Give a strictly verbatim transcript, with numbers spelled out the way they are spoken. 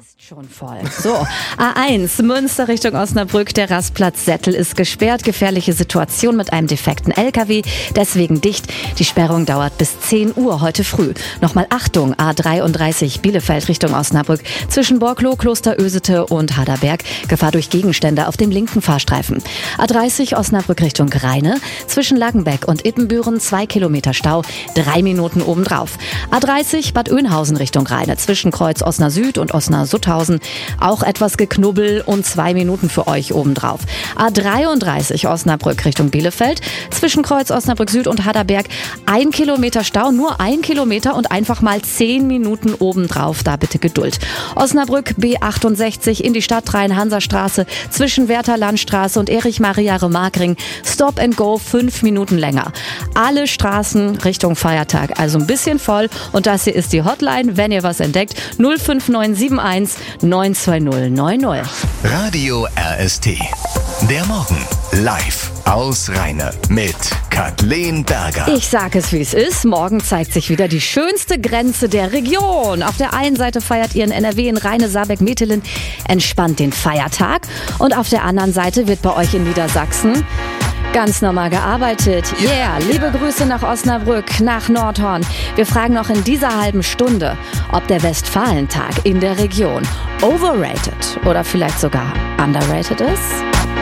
Ist schon voll. So, A eins, Münster Richtung Osnabrück. Der Rastplatz Settel ist gesperrt. Gefährliche Situation mit einem defekten L K W. Deswegen dicht. Die Sperrung dauert bis zehn Uhr heute früh. Nochmal Achtung, A dreiunddreißig, Bielefeld Richtung Osnabrück. Zwischen Borkloh, Klosterösete und Haderberg. Gefahr durch Gegenstände auf dem linken Fahrstreifen. A dreißig, Osnabrück Richtung Rheine. Zwischen Langenbeck und Ippenbüren zwei Kilometer Stau. Drei Minuten obendrauf. A dreißig, Bad Oeynhausen Richtung Rheine. Zwischen Kreuz Osna Süd und Osna Sutthausen auch etwas Geknubbel und zwei Minuten für euch obendrauf. A dreiunddreißig Osnabrück Richtung Bielefeld. Zwischen Kreuz Osnabrück Süd und Haderberg ein Kilometer Stau, nur ein Kilometer und einfach mal zehn Minuten obendrauf. Da bitte Geduld. Osnabrück B achtundsechzig in die Stadt rein, Hansastraße zwischen Werther-Landstraße und Erich-Maria-Remarkring. Stop and go, fünf Minuten länger. Alle Straßen Richtung Feiertag, also ein bisschen voll. Und das hier ist die Hotline, wenn ihr was entdeckt. null fünf neun sieben eins neun zwei null neun null. Radio R S T. Der Morgen live aus Rheine mit Kathleen Berger. Ich sag es, wie es ist. Morgen zeigt sich wieder die schönste Grenze der Region. Auf der einen Seite feiert ihr in N R W in Rheine, Saarbeck, Metelen entspannt den Feiertag. Und auf der anderen Seite wird bei euch in Niedersachsen ganz normal gearbeitet. Yeah, liebe Grüße nach Osnabrück, nach Nordhorn. Wir fragen noch in dieser halben Stunde, ob der Westfalentag in der Region overrated oder vielleicht sogar underrated ist.